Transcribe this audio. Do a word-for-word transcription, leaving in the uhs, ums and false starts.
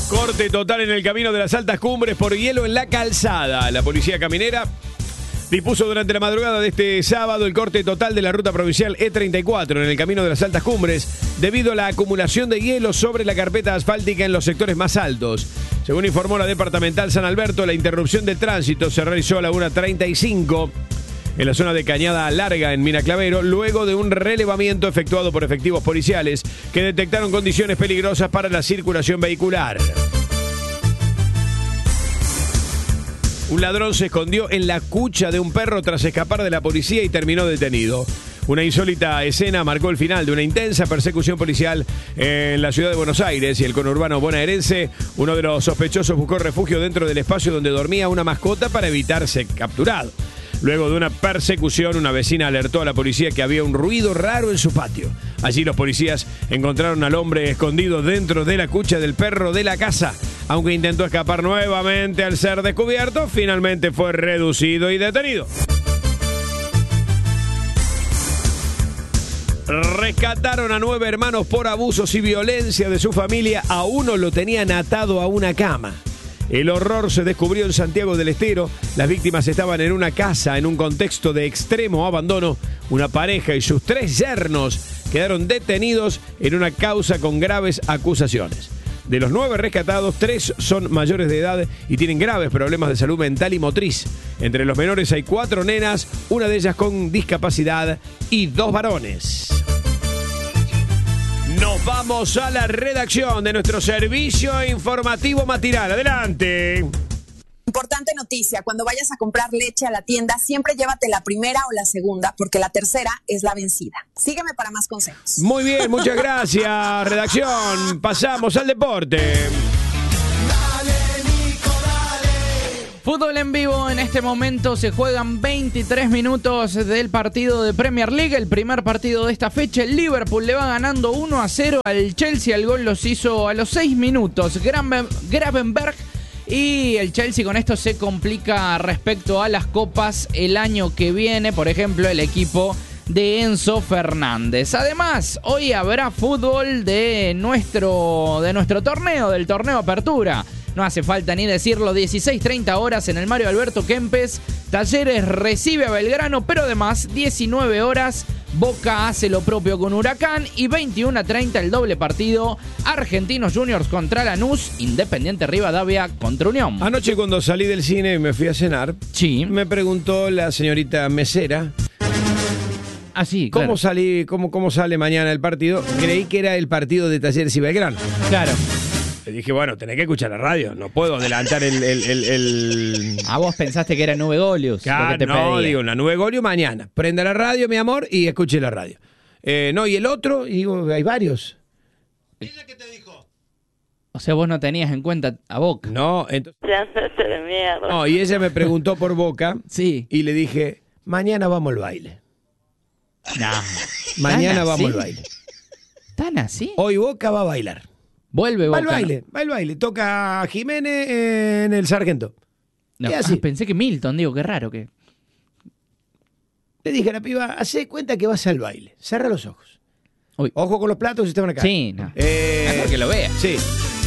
Corte total en el camino de las altas cumbres por hielo en la calzada. La policía caminera dispuso durante la madrugada de este sábado el corte total de la ruta provincial E treinta y cuatro en el camino de las altas cumbres debido a la acumulación de hielo sobre la carpeta asfáltica en los sectores más altos. Según informó la departamental San Alberto, la interrupción del tránsito se realizó a la una treinta y cinco en la zona de Cañada Larga en Mina Clavero, luego de un relevamiento efectuado por efectivos policiales que detectaron condiciones peligrosas para la circulación vehicular. Un ladrón se escondió en la cucha de un perro tras escapar de la policía y terminó detenido. Una insólita escena marcó el final de una intensa persecución policial en la ciudad de Buenos Aires y el conurbano bonaerense. Uno de los sospechosos buscó refugio dentro del espacio donde dormía una mascota para evitar ser capturado. Luego de una persecución, una vecina alertó a la policía que había un ruido raro en su patio. Allí los policías encontraron al hombre escondido dentro de la cucha del perro de la casa. Aunque intentó escapar nuevamente al ser descubierto, finalmente fue reducido y detenido. Rescataron a nueve hermanos por abusos y violencia de su familia. A uno lo tenían atado a una cama. El horror se descubrió en Santiago del Estero. Las víctimas estaban en una casa en un contexto de extremo abandono. Una pareja y sus tres yernos quedaron detenidos en una causa con graves acusaciones. De los nueve rescatados, tres son mayores de edad y tienen graves problemas de salud mental y motriz. Entre los menores hay cuatro nenas, una de ellas con discapacidad y dos varones. Nos vamos a la redacción de nuestro servicio informativo matinal. Adelante. Importante noticia, cuando vayas a comprar leche a la tienda, siempre llévate la primera o la segunda, porque la tercera es la vencida. Sígueme para más consejos. Muy bien, muchas gracias, redacción. Pasamos al deporte. Fútbol en vivo, en este momento se juegan veintitrés minutos del partido de Premier League, el primer partido de esta fecha. El Liverpool le va ganando uno a cero al Chelsea, el gol los hizo a los seis minutos Gravenberch, y el Chelsea con esto se complica respecto a las copas el año que viene, por ejemplo el equipo de Enzo Fernández. Además, hoy habrá fútbol de nuestro, de nuestro torneo, del torneo Apertura. No hace falta ni decirlo, dieciséis treinta horas en el Mario Alberto Kempes, Talleres recibe a Belgrano, pero además diecinueve horas Boca hace lo propio con Huracán y veintiuno treinta el doble partido, Argentinos Juniors contra Lanús, Independiente Rivadavia contra Unión. Anoche cuando salí del cine y me fui a cenar, sí, me preguntó la señorita mesera, ah, sí, ¿cómo, claro. salí, cómo, ¿cómo sale mañana el partido? Creí que era el partido de Talleres y Belgrano. Claro. Le dije, bueno, tenés que escuchar la radio, no puedo adelantar el... el, el, el... ¿A vos pensaste que era Nube Golius? Claro, lo que te no, pedía. digo, la Nube Golio mañana. Prenda la radio, mi amor, y escuche la radio. Eh, no, y el otro, y digo, hay varios. ¿Ella qué te dijo? O sea, vos no tenías en cuenta a Boca. No, entonces... de mierda. No, y ella me preguntó por Boca, sí, y le dije, mañana vamos al baile. No. Mañana ¿Tan vamos así? al baile. ¿Tan así? Hoy Boca va a bailar. Vuelve Va Boca. al baile, va al baile. Toca Jiménez en el Sargento. No, Y así. ah, pensé que Milton, digo, qué raro que... Le dije a la piba, hace cuenta que vas al baile. Cerra los ojos. Uy. Ojo con los platos si estaban acá. Sí, no. Eh, Mejor que lo vea. Sí.